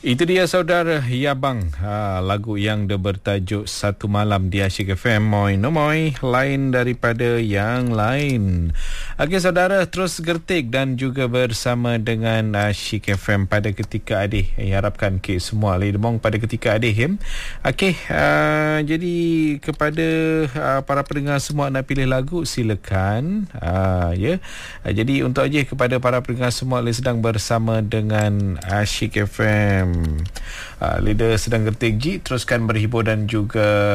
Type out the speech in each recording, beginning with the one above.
Itu dia saudara Yabang, lagu yang dia bertajuk Satu Malam di Asyik FM. Moi no moi, lain daripada yang lain. Okey saudara, terus gertik dan juga bersama dengan Asyik FM pada ketika adik. Harapkan ke semua ledemong pada ketika adik. Okey, jadi kepada para pendengar semua nak pilih lagu, silakan. Jadi untuk aja kepada para pendengar semua sedang bersama dengan Asyik FM. Leader sedang getik G, teruskan berhibur dan juga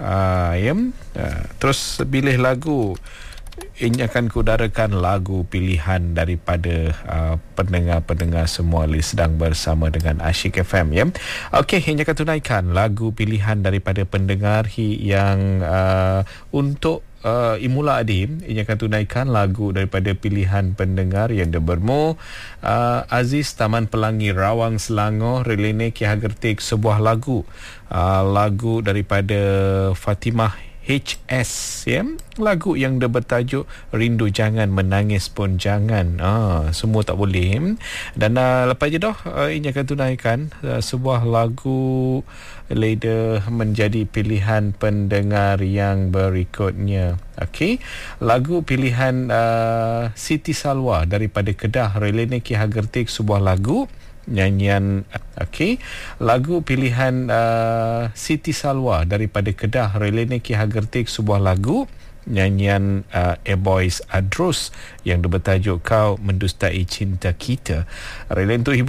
terus pilih lagu. Ini akan kudarakan lagu pilihan daripada pendengar-pendengar semua sedang bersama dengan Asyik FM ya. Okey, ini akan tunaikan lagu pilihan daripada pendengar yang untuk Imula Adim. Ini akan tunaikan lagu daripada pilihan pendengar yang bermu Aziz Taman Pelangi Rawang Selangor Relene Ki Hagertik, sebuah lagu lagu daripada Fatimah HS ya. Lagu yang dia bertajuk Rindu Jangan Menangis Pun Jangan. Semua tak boleh. Dan lepas je dah ini akan tunaikan sebuah lagu leader menjadi pilihan pendengar yang berikutnya. Okey, lagu pilihan Siti Salwa daripada Kedah Relene Ki Hagertik, sebuah lagu nyanyian. Okey, lagu pilihan Siti Salwa daripada Kedah Relene Ki Hagertik, sebuah lagu nyanyian A-Boys Adros yang bertajuk Kau Mendustai Cinta Kita. Relene tu